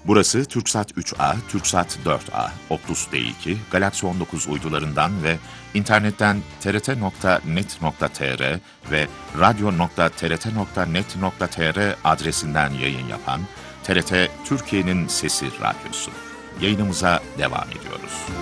Burası TürkSat 3A, TürkSat 4A, Optus D2, Galaxy 19 uydularından ve internetten trt.net.tr ve radyo.trt.net.tr adresinden yayın yapan TRT Türkiye'nin Sesi Radyosu. Yayınımıza devam ediyoruz.